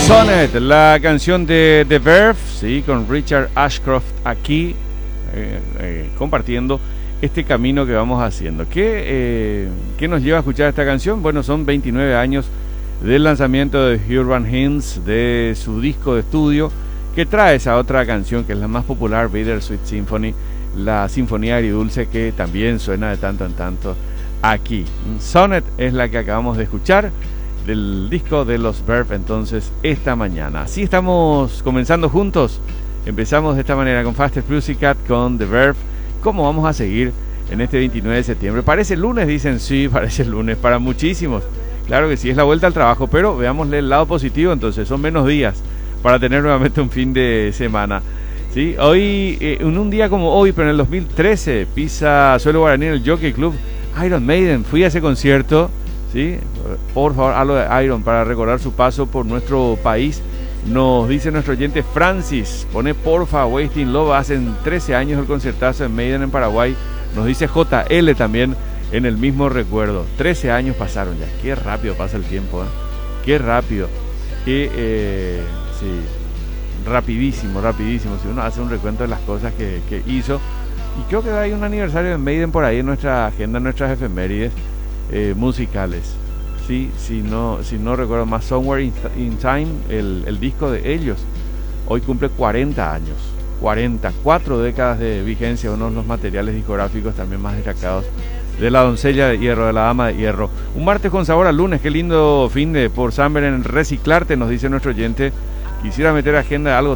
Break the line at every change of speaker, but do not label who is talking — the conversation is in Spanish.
Sonnet, la canción de The Verve, sí, con Richard Ashcroft aquí compartiendo este camino que vamos haciendo. ¿Qué nos lleva a escuchar esta canción? Bueno, son 29 años del lanzamiento de Urban Hymns, de su disco de estudio, que trae esa otra canción que es la más popular, Bittersweet Symphony, la sinfonía agridulce que también suena de tanto en tanto aquí. Sonnet es la que acabamos de escuchar del disco de los Verve, entonces, esta mañana. Así estamos comenzando juntos. Empezamos de esta manera con Faster Pussycat, con The Verve. ¿Cómo vamos a seguir en este 29 de septiembre? Parece lunes, dicen. Sí, parece lunes para muchísimos. Claro que sí, es la vuelta al trabajo, pero veámosle el lado positivo, entonces son menos días para tener nuevamente un fin de semana. ¿Sí? Hoy, en un día como hoy, pero en el 2013, pisa suelo guaraní en el Jockey Club Iron Maiden. Fui a ese concierto, ¿sí? Por favor, hablo de Iron para recordar su paso por nuestro país. Nos dice nuestro oyente Francis, pone porfa Wasting Love, hacen 13 años el concertazo en Maiden en Paraguay. Nos dice JL también en el mismo recuerdo. 13 años pasaron ya, qué rápido pasa el tiempo, ¿eh? Qué rápido. Sí, rapidísimo. Si uno hace un recuento de las cosas que hizo. Y creo que hay un aniversario de Maiden por ahí en nuestra agenda, en nuestras efemérides musicales. Sí, si no recuerdo más, Somewhere in Time, el disco de ellos, hoy cumple 40 años. 4 décadas de vigencia, uno de los materiales discográficos también más destacados de la doncella de hierro, de la dama de hierro. Un martes con sabor a lunes, qué lindo fin de por Samber en reciclarte, nos dice nuestro oyente. Quisiera meter agenda algo